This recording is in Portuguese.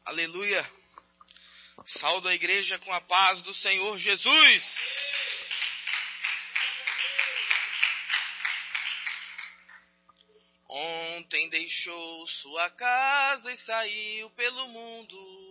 Aleluia. Saúdo a igreja com a paz do Senhor Jesus. Ontem deixou sua casa e saiu pelo mundo.